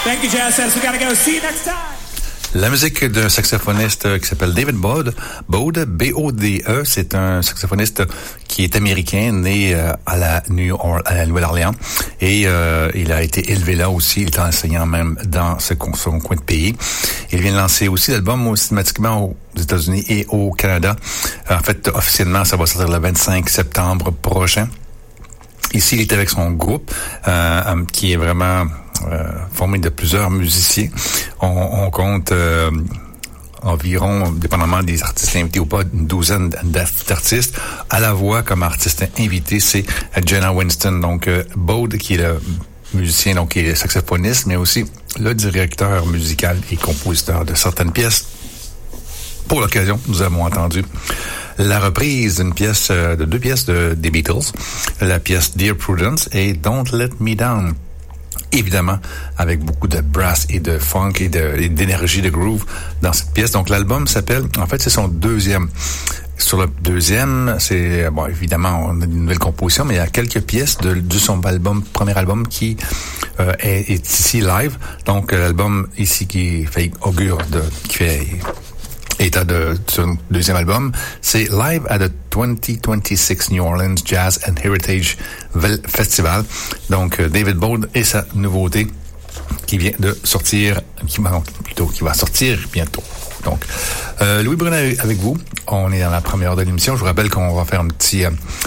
Thank you, Jazz Fest. We gotta go. See you next time. La musique d'un saxophoniste qui s'appelle David Bode, B-O-D-E, c'est un saxophoniste qui est américain, né à la Nouvelle-Orléans, et il a été élevé là aussi, il est enseignant même dans son coin de pays. Il vient de lancer aussi l'album systématiquement aux États-Unis et au Canada. En fait, officiellement, ça va sortir le 25 septembre prochain. Ici, il est avec son groupe, qui est vraiment formé de plusieurs musiciens. On compte environ, dépendamment des artistes invités ou pas, une douzaine d'artistes. À la voix, comme artiste invité, c'est Jenna Winston. Donc, Bode, qui est le musicien, donc qui est saxophoniste, mais aussi le directeur musical et compositeur de certaines pièces. Pour l'occasion, nous avons entendu la reprise de deux pièces des Beatles, la pièce Dear Prudence et Don't Let Me Down. Évidemment, avec beaucoup de brass et de funk et d'énergie, de groove dans cette pièce. Donc, l'album s'appelle, en fait, c'est son deuxième. Sur le deuxième, c'est, bon, évidemment, on a une nouvelle composition, mais il y a quelques pièces de son premier album qui est ici live. Donc, l'album ici qui fait état de son deuxième album, c'est Live at the 2026 New Orleans Jazz and Heritage Festival. Donc, David Bode et sa nouveauté qui vient de sortir, qui va sortir bientôt. Donc, Louis Brunet avec vous. On est dans la première heure de l'émission. Je vous rappelle qu'on va faire un petit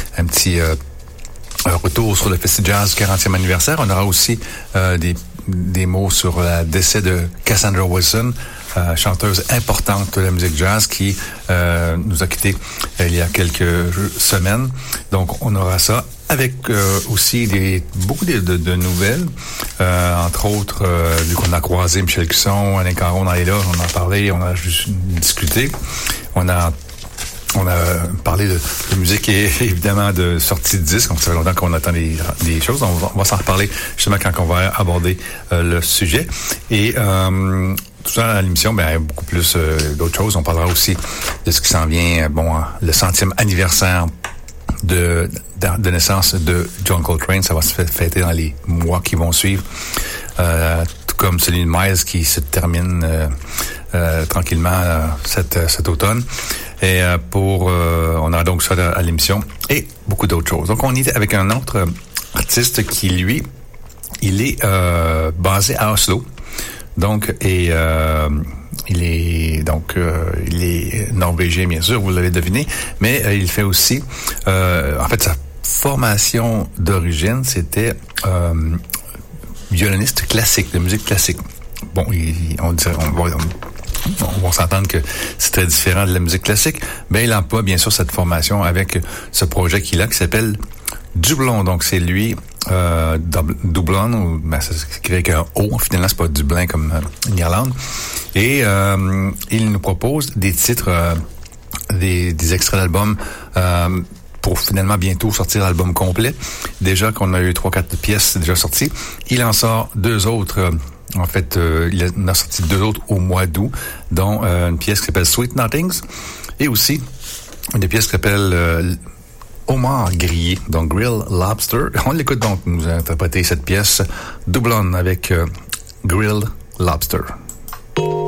retour sur le Festival Jazz 40e anniversaire. On aura aussi des mots sur le décès de Cassandra Wilson, chanteuse importante de la musique jazz qui nous a quittés il y a quelques semaines. Donc, on aura ça avec aussi beaucoup de nouvelles. Entre autres, vu qu'on a croisé Michel Cusson, Alain Caron dans les loges, on a parlé, on a juste discuté. On a parlé de musique et évidemment de sortie de disques. Ça fait longtemps qu'on attend des choses. On va s'en reparler justement quand on va aborder le sujet. Et tout ça à l'émission, beaucoup plus d'autres choses. On parlera aussi de ce qui s'en vient, le 100e anniversaire de naissance de John Coltrane. Ça va se fêter dans les mois qui vont suivre. Tout comme celui de Miles qui se termine tranquillement cet automne. Et on a donc ça à l'émission et beaucoup d'autres choses. Donc, on est avec un autre artiste qui, lui, il est basé à Oslo. Donc, il est norvégien, bien sûr, vous l'avez deviné, mais il fait aussi, en fait, sa formation d'origine, c'était violoniste classique, de musique classique. Bon, on va s'entendre que c'est très différent de la musique classique, mais il emploie bien sûr cette formation avec ce projet qu'il a qui s'appelle Dublin. Donc c'est lui, Dublin, ça s'écrit avec un O, finalement c'est pas Dublin comme en Irlande. Et il nous propose des titres, des extraits d'albums pour finalement bientôt sortir l'album complet. Déjà qu'on a eu 3-4 pièces déjà sorties, il en sort 2 autres. En fait, il en a sorti 2 autres au mois d'août, dont une pièce qui s'appelle Sweet Nothings et aussi une pièce qui s'appelle Homard grillé, donc Grilled Lobster. On l'écoute donc nous interpréter cette pièce Dublin avec Grilled Lobster.